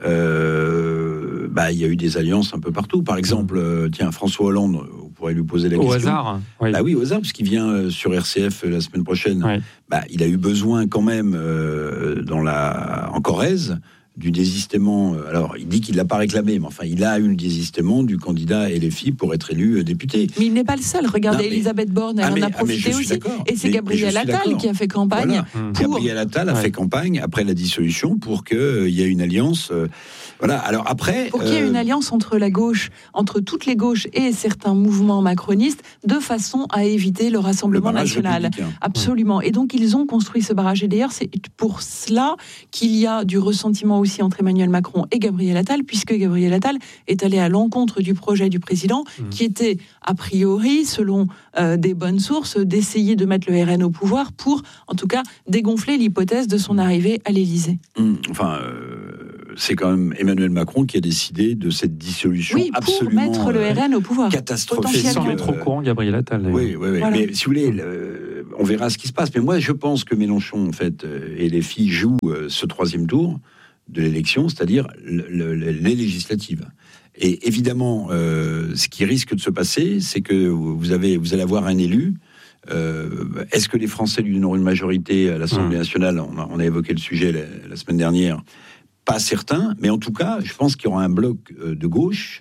euh, bah, il y a eu des alliances un peu partout. Par exemple, euh, tiens, François Hollande. On pourrait lui poser la au question. Au hasard oui. Bah oui, au hasard, parce qu'il vient sur R C F la semaine prochaine. Oui. Bah, il a eu besoin quand même, euh, dans la, en Corrèze, du désistement. Alors, il dit qu'il ne l'a pas réclamé, mais enfin, il a eu le désistement du candidat L F I pour être élu député. Mais il n'est pas le seul. Regardez, non, mais... Elisabeth Borne, elle ah, mais, en a profité ah, aussi. Et c'est mais, Gabriel mais Attal qui a fait campagne. Voilà. Pour... Gabriel Attal a ouais. fait campagne après la dissolution pour qu'il euh, y ait une alliance. Euh, voilà. Alors après, pour qu'il y ait euh... une alliance entre la gauche, entre toutes les gauches et certains mouvements macronistes, de façon à éviter le Rassemblement le national. Républicain. Absolument. Et donc ils ont construit ce barrage. Et d'ailleurs, c'est pour cela qu'il y a du ressentiment aussi entre Emmanuel Macron et Gabriel Attal, puisque Gabriel Attal est allé à l'encontre du projet du président, mmh. qui était a priori, selon euh, des bonnes sources, d'essayer de mettre le R N au pouvoir pour, en tout cas, dégonfler l'hypothèse de son arrivée à l'Élysée. Mmh. Enfin. Euh... C'est quand même Emmanuel Macron qui a décidé de cette dissolution oui, pour absolument mettre le R N au pouvoir. Catastrophique. Sans mettre au courant Gabriel Attal. Oui, oui, oui. Voilà. Mais si vous voulez, le, on verra ce qui se passe. Mais moi, je pense que Mélenchon, en fait, et les filles jouent ce troisième tour de l'élection, c'est-à-dire le, le, les législatives. Et évidemment, euh, ce qui risque de se passer, c'est que vous avez, vous allez avoir un élu. Euh, est-ce que les Français lui donneront une majorité à l'Assemblée mmh. nationale ? on a, on a évoqué le sujet la, la semaine dernière. Pas certain, mais en tout cas, je pense qu'il y aura un bloc de gauche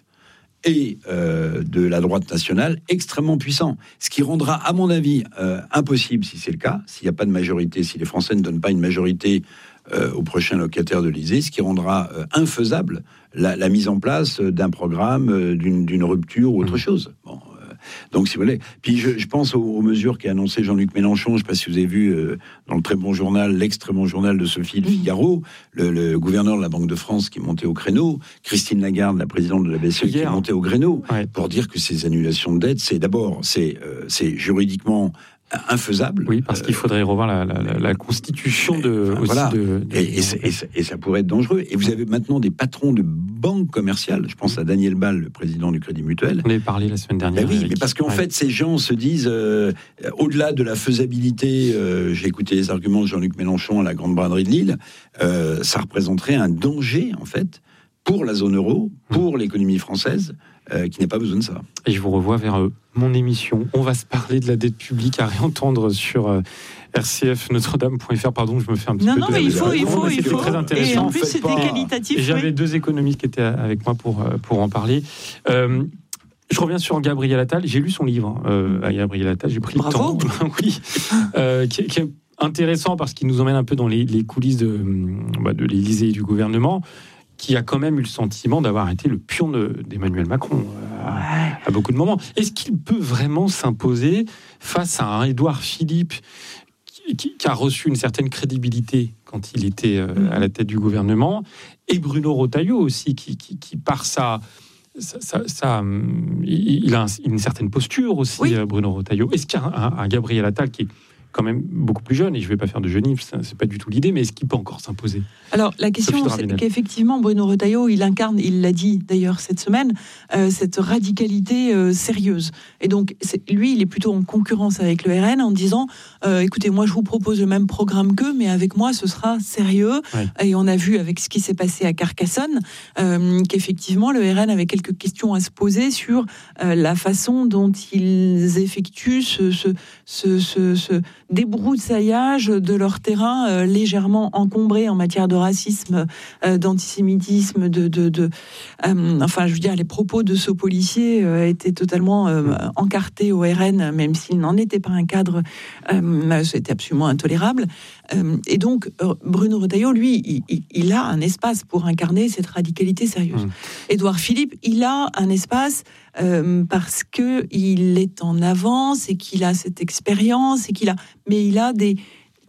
et euh, de la droite nationale extrêmement puissant. Ce qui rendra, à mon avis, euh, impossible, si c'est le cas, s'il n'y a pas de majorité, si les Français ne donnent pas une majorité euh, aux prochains locataires de l'Élysée, ce qui rendra euh, infaisable la, la mise en place d'un programme, euh, d'une, d'une rupture ou autre mmh. chose. Bon. Donc, si vous voulez. Puis, je, je pense aux, aux mesures qu'a annoncé Jean-Luc Mélenchon. Je ne sais pas si vous avez vu euh, dans le très bon journal, l'ex-très bon journal de Sophie Le Figaro, le, le gouverneur de la Banque de France qui est monté au créneau, Christine Lagarde, la présidente de la B C E, qui est montée au créneau, ouais. pour dire que ces annulations de dettes, c'est d'abord, c'est, euh, c'est juridiquement infaisable. Oui, parce qu'il faudrait revoir la, la, la constitution de, aussi voilà. de, de... Et, et, et, et ça pourrait être dangereux. Et vous avez maintenant des patrons de banques commerciales. Je pense à Daniel Ball, le président du Crédit Mutuel. On avait parlé la semaine dernière. Ben oui, avec... mais parce qu'en ouais. fait, ces gens se disent, euh, au-delà de la faisabilité, euh, j'ai écouté les arguments de Jean-Luc Mélenchon à la Grande Braderie de Lille, euh, ça représenterait un danger, en fait, pour la zone euro, pour l'économie française, euh, qui n'a pas besoin de ça. Et je vous revois vers euh, mon émission. On va se parler de la dette publique à réentendre sur euh, R C F Notre-Dame point F R. Pardon, je me fais un petit non, peu non, de... mais il faut, il faut, il faut. Très intéressant. Et en plus, c'était pas... qualitatif. Et j'avais oui. deux économistes qui étaient avec moi pour, pour en parler. Euh, Je reviens sur Gabriel Attal. J'ai lu son livre, euh, à Gabriel Attal. J'ai pris Bravo. le temps. oui. Euh, qui, qui est intéressant parce qu'il nous emmène un peu dans les, les coulisses de, bah, de l'Élysée et du gouvernement, qui a quand même eu le sentiment d'avoir été le pion de, d'Emmanuel Macron à, ouais. à beaucoup de moments. Est-ce qu'il peut vraiment s'imposer face à un Édouard Philippe qui, qui, qui a reçu une certaine crédibilité quand il était euh, mmh. à la tête du gouvernement, et Bruno Retailleau aussi, qui, qui, qui par sa... Ça, ça, ça, il a une certaine posture aussi, oui. Bruno Retailleau. Est-ce qu'il y a un, un Gabriel Attal qui est quand même beaucoup plus jeune, et je ne vais pas faire de jeunisme, c'est pas du tout l'idée, mais est-ce qu'il peut encore s'imposer ? Alors la question, c'est qu'effectivement Bruno Retailleau, il incarne, il l'a dit d'ailleurs cette semaine, euh, cette radicalité euh, sérieuse. Et donc lui, il est plutôt en concurrence avec le R N en disant, euh, écoutez, moi je vous propose le même programme qu'eux, mais avec moi ce sera sérieux. Ouais. Et on a vu avec ce qui s'est passé à Carcassonne, euh, qu'effectivement le R N avait quelques questions à se poser sur euh, la façon dont ils effectuent ce, ce, ce, ce, ce débroussaillage de leur terrain euh, légèrement encombré en matière de racisme, euh, d'antisémitisme, de, de, de euh, enfin, je veux dire, les propos de ce policier euh, étaient totalement euh, encartés au R N, même s'il n'en était pas un cadre, euh, c'était absolument intolérable. Euh, et donc, euh, Bruno Retailleau, lui, il, il a un espace pour incarner cette radicalité sérieuse. Mmh. Édouard Philippe, il a un espace euh, parce que il est en avance et qu'il a cette expérience et qu'il a, mais il a des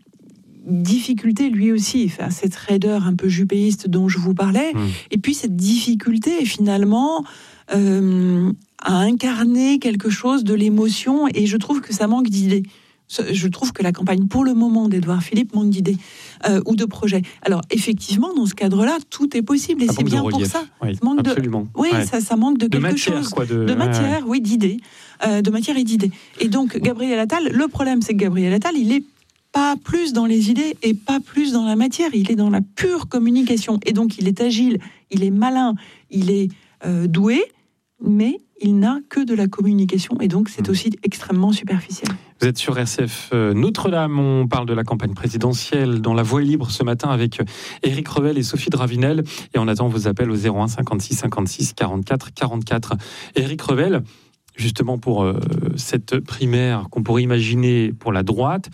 difficulté lui aussi, enfin, cette raideur un peu jupéiste dont je vous parlais, mmh. et puis cette difficulté finalement euh, à incarner quelque chose de l'émotion, et je trouve que ça manque d'idées. Je trouve que la campagne pour le moment d'Édouard Philippe manque d'idées euh, ou de projets. Alors effectivement, dans ce cadre-là, tout est possible, et ça c'est bien pour ça. Oui, ça manque absolument. De, oui, ouais. ça, ça manque de, de quelque matière, chose, quoi, de... de matière, ouais. oui, d'idées, euh, de matière et d'idées. Et donc Gabriel Attal, le problème, c'est que Gabriel Attal, il est pas plus dans les idées et pas plus dans la matière. Il est dans la pure communication. Et donc, il est agile, il est malin, il est euh, doué, mais il n'a que de la communication, et donc c'est aussi extrêmement superficiel. Vous êtes sur R C F Notre-Dame, on parle de la campagne présidentielle dans La Voix est libre ce matin avec Éric Revel et Sophie Dravinel, et on attend vos appels au zéro un cinquante-six cinquante-six quarante-quatre quarante-quatre. Éric Revel, justement pour euh, cette primaire qu'on pourrait imaginer pour la droite,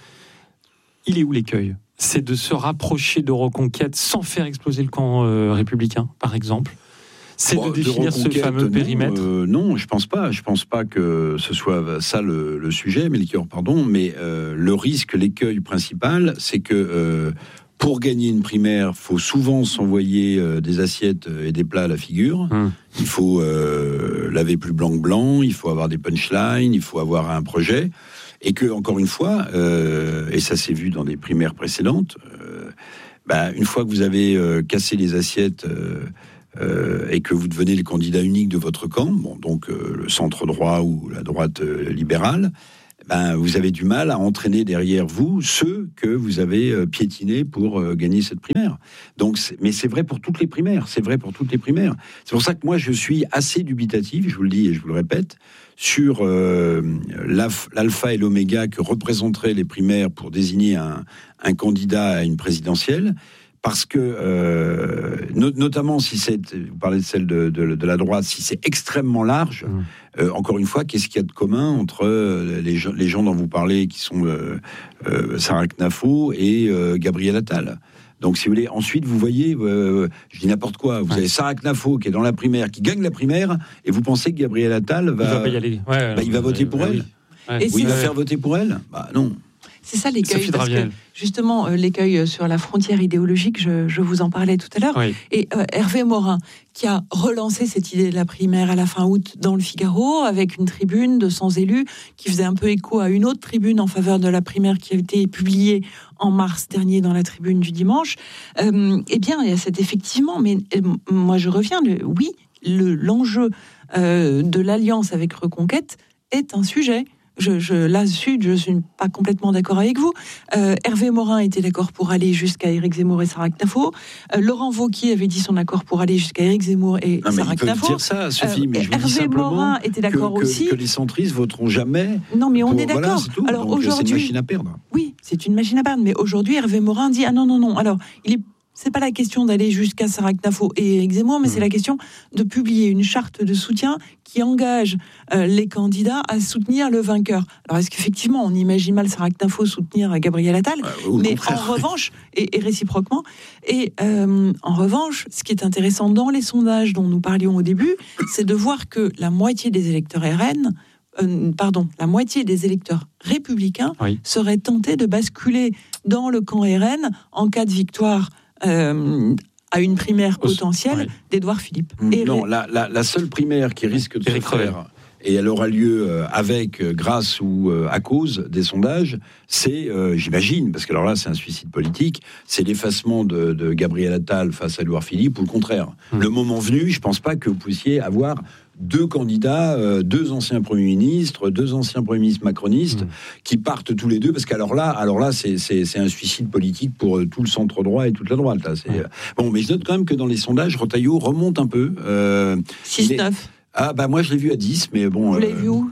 il est où l'écueil ? C'est de se rapprocher de Reconquête sans faire exploser le camp euh, républicain, par exemple ? C'est bon, de définir de ce fameux non, périmètre euh, Non, je pense pas. Je pense pas que ce soit ça le, le sujet, Melchior, pardon. Mais euh, le risque, l'écueil principal, c'est que euh, pour gagner une primaire, faut souvent s'envoyer euh, des assiettes et des plats à la figure. Hum. Il faut euh, laver plus blanc que blanc. Il faut avoir des punchlines. Il faut avoir un projet. Et que, encore une fois, euh, et ça s'est vu dans des primaires précédentes, euh, bah, une fois que vous avez euh, cassé les assiettes. Euh, Euh, et que vous devenez le candidat unique de votre camp, bon, donc euh, le centre droit ou la droite euh, libérale, ben, vous avez du mal à entraîner derrière vous ceux que vous avez euh, piétinés pour euh, gagner cette primaire. Donc, c'est, mais c'est vrai pour toutes les primaires, c'est vrai pour toutes les primaires. C'est pour ça que moi je suis assez dubitatif, je vous le dis et je vous le répète, sur euh, l'alpha et l'oméga que représenteraient les primaires pour désigner un, un candidat à une présidentielle. Parce que, euh, no- notamment si c'est, vous parlez de celle de, de, de la droite, si c'est extrêmement large, mmh. euh, encore une fois, qu'est-ce qu'il y a de commun entre les, gens, les gens dont vous parlez, qui sont euh, euh, Sarah Knafo et euh, Gabriel Attal. Donc, si vous voulez, ensuite, vous voyez, euh, je dis n'importe quoi, vous ouais. avez Sarah Knafo qui est dans la primaire, qui gagne la primaire, et vous pensez que Gabriel Attal va, il va, pas y aller. Ouais, bah, il va voter pour bah, elle. Oui. Ouais. Ou il va faire voter pour elle. Bah non. C'est ça l'écueil, parce que justement, euh, l'écueil sur la frontière idéologique, je, je vous en parlais tout à l'heure, oui. et euh, Hervé Morin, qui a relancé cette idée de la primaire à la fin août dans le Figaro, avec une tribune de cent élus, qui faisait un peu écho à une autre tribune en faveur de la primaire qui a été publiée en mars dernier dans la tribune du dimanche, euh, eh bien, il y a cet effectivement, mais euh, moi je reviens, le, oui, le, l'enjeu euh, de l'alliance avec Reconquête est un sujet. Je, je, là-dessus, je ne suis pas complètement d'accord avec vous. Euh, Hervé Morin était d'accord pour aller jusqu'à Éric Zemmour et Sarah Knafo. Euh, Laurent Wauquiez avait dit son accord pour aller jusqu'à Éric Zemmour et non, Sarah Knafo. Dire ça, Sophie, euh, mais je vous Hervé dis simplement Morin était d'accord que, aussi que, que les centristes voteront jamais. Non, mais on pour, est d'accord. Voilà, c'est tout. Alors donc, aujourd'hui, c'est une machine à perdre. Oui, c'est une machine à perdre. Mais aujourd'hui, Hervé Morin dit ah non non non. Alors il est c'est pas la question d'aller jusqu'à Sarah Knafo et Éric Zemmour, mais mmh. c'est la question de publier une charte de soutien qui engage euh, les candidats à soutenir le vainqueur. Alors, est-ce qu'effectivement, on imagine mal Sarah Knafo soutenir Gabriel Attal, euh, mais en revanche, et, et réciproquement, et euh, en revanche, ce qui est intéressant dans les sondages dont nous parlions au début, c'est de voir que la moitié des électeurs R N, euh, pardon, la moitié des électeurs républicains oui. seraient tentés de basculer dans le camp R N en cas de victoire Euh, à une primaire potentielle ouais. d'Édouard Philippe. Et non, la, la, la seule primaire qui risque de Éric se faire, Revel. Et elle aura lieu euh, avec, euh, grâce ou euh, à cause des sondages, c'est, euh, j'imagine, parce que alors là c'est un suicide politique, c'est l'effacement de, de Gabriel Attal face à Édouard Philippe, ou le contraire. Hum. Le moment venu, je ne pense pas que vous puissiez avoir deux candidats, euh, deux anciens premiers ministres, deux anciens premiers ministres macronistes, mmh. qui partent tous les deux, parce qu'alors là, alors là, c'est, c'est, c'est un suicide politique pour euh, tout le centre droit et toute la droite. Là, c'est, mmh. euh... Bon, mais je note quand même que dans les sondages, Retailleau remonte un peu. Euh, six neuf. Ah bah moi je l'ai vu à dix, mais bon. Vous euh, l'avez vu où?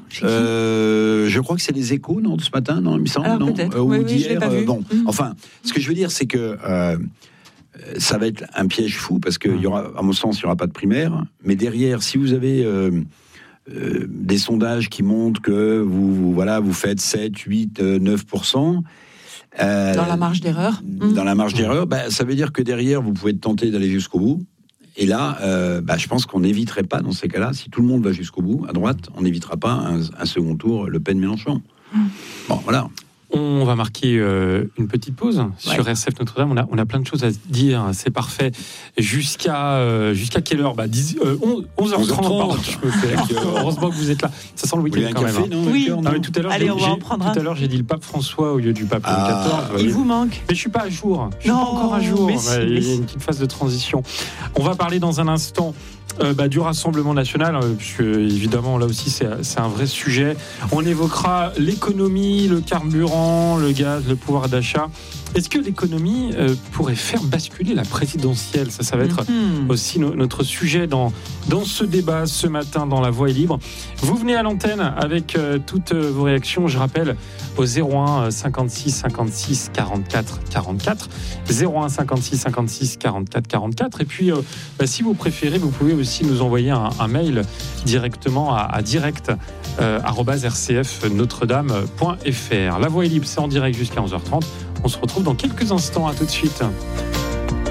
euh, Je crois que c'est les Échos, non, de ce matin, non, il me semble, alors, non. Peut-être. Euh, oui, ou oui, d'hier. Je l'ai pas vu. Euh, bon, mmh. enfin, ce que je veux dire, c'est que. Euh, ça va être un piège fou parce qu'il y aura, à mon sens, il n'y aura pas de primaire. Mais derrière, si vous avez euh, euh, des sondages qui montrent que vous, vous, voilà, vous faites sept, huit, neuf pour cent. Euh, dans la marge d'erreur. Dans mmh. la marge d'erreur, bah, ça veut dire que derrière, vous pouvez être tenté d'aller jusqu'au bout. Et là, euh, bah, je pense qu'on n'éviterait pas, dans ces cas-là, si tout le monde va jusqu'au bout, à droite, on n'évitera pas un, un second tour Le Pen-Mélenchon. Mmh. Bon, voilà. On va marquer euh, une petite pause ouais. sur R C F Notre-Dame. On a, on a plein de choses à dire, c'est parfait. Jusqu'à, euh, jusqu'à quelle heure bah, dix, euh, onze heures trente, pardon. Heureusement que vous êtes là. Ça sent le week-end quand même. Non, oui, non, mais tout à l'heure, Allez, j'ai, on va en prendre tout à l'heure, j'ai dit le pape François au lieu du pape ah, quatorze. Il vous manque. Mais je suis pas à jour. Je suis non, pas encore à jour. Mais si, ouais, mais il y a si. une petite phase de transition. On va parler dans un instant Euh, bah, du Rassemblement National, euh, puisque évidemment là aussi c'est, c'est un vrai sujet. On évoquera l'économie, le carburant, le gaz, le pouvoir d'achat. Est-ce que l'économie euh, pourrait faire basculer la présidentielle ? Ça, ça va être Mhm. aussi no- notre sujet dans, dans ce débat ce matin dans La Voix est libre. Vous venez à l'antenne avec euh, toutes euh, vos réactions. Je rappelle au zéro un cinquante-six cinquante-six quarante-quatre quarante-quatre, zéro un cinquante-six cinquante-six quarante-quatre quarante-quatre. Et puis, euh, bah, si vous préférez, vous pouvez aussi nous envoyer un, un mail directement à, à direct euh, arobase r c f notre dame point f r. La Voix est libre, c'est en direct jusqu'à onze heures trente. On se retrouve dans quelques instants. À tout de suite.